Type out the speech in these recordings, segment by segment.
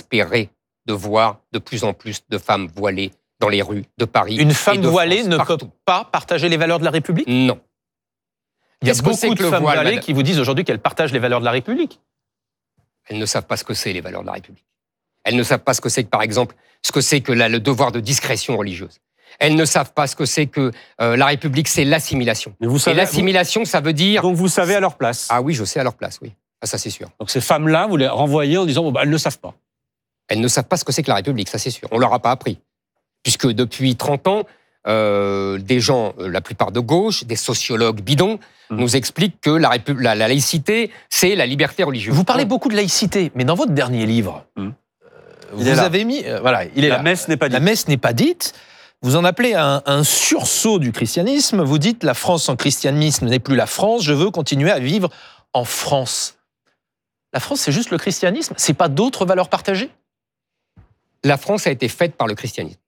exaspéré de voir de plus en plus de femmes voilées dans les rues de Paris. Une femme voilée France, ne partout. peut pas partager les valeurs de la République? Non. Il y a Qu'est-ce que c'est beaucoup que de le femmes voile, voilées madame qui vous disent aujourd'hui qu'elles partagent les valeurs de la République. Elles ne savent pas ce que c'est, les valeurs de la République. Elles ne savent pas ce que c'est que, par exemple, le devoir de discrétion religieuse. Elles ne savent pas ce que c'est que la République, c'est l'assimilation. Mais vous Et savez, l'assimilation, ça veut dire... Donc vous savez à leur place. Ah oui, je sais à leur place, oui. Ah, ça, c'est sûr. Donc ces femmes-là, vous les renvoyez en disant bon, bah, elles ne savent pas. Elles ne savent pas ce que c'est que la République, ça, c'est sûr. On ne leur a pas appris. Puisque depuis 30 ans, des gens, la plupart de gauche, des sociologues bidons, nous expliquent que la laïcité, c'est la liberté religieuse. Vous parlez beaucoup de laïcité, mais dans votre dernier livre, vous avez mis... voilà, il est La là. messe n'est pas dite. La messe n'est pas dite. Vous en appelez un sursaut du christianisme. Vous dites « La France sans christianisme n'est plus la France. Je veux continuer à vivre en France ». La France, c'est juste le christianisme? C'est pas d'autres valeurs partagées? La France a été faite par le christianisme.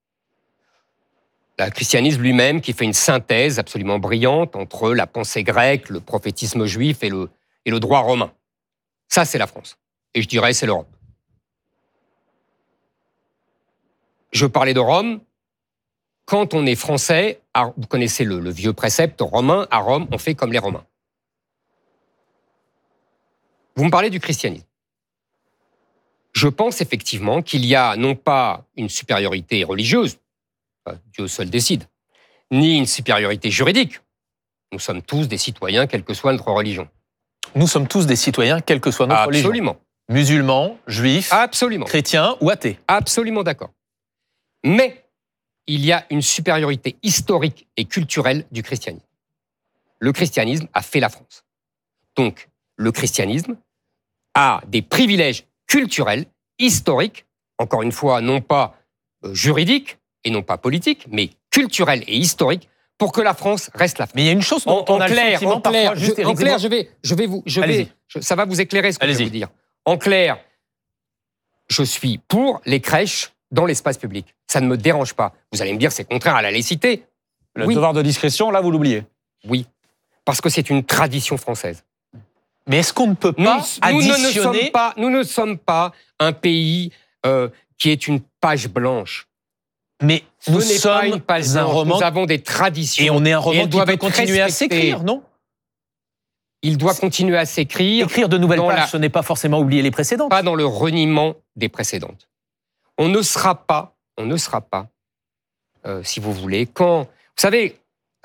Le christianisme lui-même qui fait une synthèse absolument brillante entre la pensée grecque, le prophétisme juif et le droit romain. Ça, c'est la France. Et je dirais, c'est l'Europe. Je parlais de Rome. Quand on est français, vous connaissez le vieux précepte romain, à Rome, on fait comme les Romains. Vous me parlez du christianisme. Je pense effectivement qu'il y a non pas une supériorité religieuse, Dieu seul décide, ni une supériorité juridique. Nous sommes tous des citoyens, quelle que soit notre religion. Nous sommes tous des citoyens, quelle que soit notre religion. Absolument. Musulmans, juifs, Absolument. chrétiens ou athées. Absolument d'accord. Mais il y a une supériorité historique et culturelle du christianisme. Le christianisme a fait la France. Donc, le christianisme a des privilèges culturels, historiques, encore une fois, non pas juridiques et non pas politiques, mais culturels et historiques, pour que la France reste la France. Mais il y a une chose dont on a le sentiment parfois, juste en clair, ça va vous éclairer ce que je vais vous dire. En clair, je suis pour les crèches dans l'espace public. Ça ne me dérange pas. Vous allez me dire, c'est contraire à la laïcité. Le devoir de discrétion, là, vous l'oubliez. Oui, parce que c'est une tradition française. Mais est-ce qu'on ne peut pas additionner... Nous ne sommes pas un pays qui est une page blanche. Mais nous Ce n'est pas une page sommes un blanche. roman... Nous avons des traditions. Et on est un roman qui peut continuer à respectées. s'écrire, non? Il doit continuer à s'écrire. Écrire de nouvelles pages, ce n'est pas forcément oublier les précédentes. Pas dans le reniement des précédentes. On ne sera pas, si vous voulez, quand... Vous savez,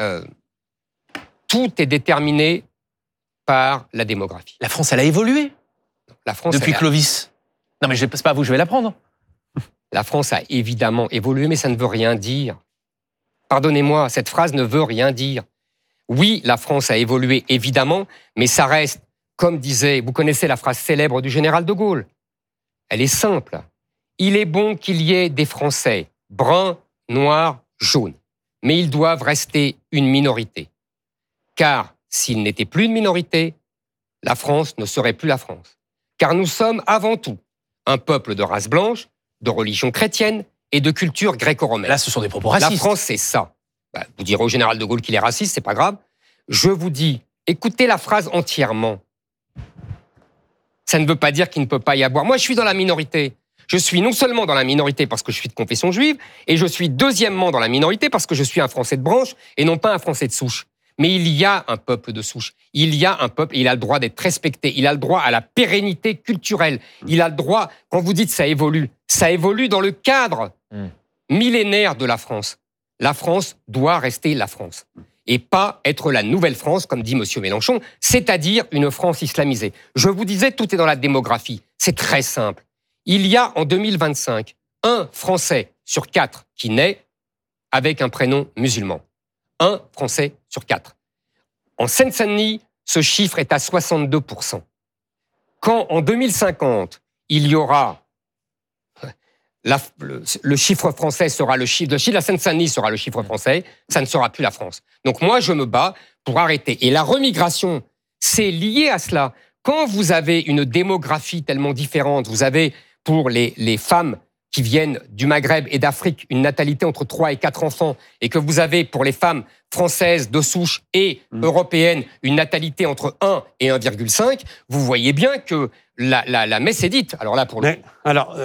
tout est déterminé par la démographie. La France, elle a évolué. La France, depuis Clovis. Non, mais c'est pas à vous, je vais l'apprendre. La France a évidemment évolué, mais ça ne veut rien dire. Pardonnez-moi, cette phrase ne veut rien dire. Oui, la France a évolué, évidemment, mais ça reste, comme disait, vous connaissez la phrase célèbre du général de Gaulle. Elle est simple. Il est bon qu'il y ait des Français, bruns, noirs, jaunes, mais ils doivent rester une minorité. Car s'ils n'étaient plus une minorité, la France ne serait plus la France. Car nous sommes avant tout un peuple de race blanche, de religion chrétienne et de culture gréco-romaine. Là, ce sont des propos racistes. La France, c'est ça. Vous direz au général de Gaulle qu'il est raciste, c'est pas grave. Je vous dis, écoutez la phrase entièrement. Ça ne veut pas dire qu'il ne peut pas y avoir. Moi, je suis dans la minorité. Je suis non seulement dans la minorité parce que je suis de confession juive, et je suis deuxièmement dans la minorité parce que je suis un Français de branche et non pas un Français de souche. Mais il y a un peuple de souche. Il y a un peuple, il a le droit d'être respecté. Il a le droit à la pérennité culturelle. Il a le droit, quand vous dites ça évolue dans le cadre millénaire de la France. La France doit rester la France. Et pas être la nouvelle France, comme dit M. Mélenchon, c'est-à-dire une France islamisée. Je vous disais, tout est dans la démographie. C'est très simple. Il y a en 2025 un Français sur 4 qui naît avec un prénom musulman. Un Français sur 4. En Seine-Saint-Denis, ce chiffre est à 62%. Quand en 2050, il y aura... le chiffre français sera le chiffre de la Seine-Saint-Denis sera le chiffre français, ça ne sera plus la France. Donc moi, je me bats pour arrêter. Et la remigration, c'est lié à cela. Quand vous avez une démographie tellement différente, vous avez pour les femmes qui viennent du Maghreb et d'Afrique une natalité entre 3 et 4 enfants, et que vous avez pour les femmes françaises de souche et européennes une natalité entre 1 et 1,5, vous voyez bien que la messe est dite. Alors là, pour le...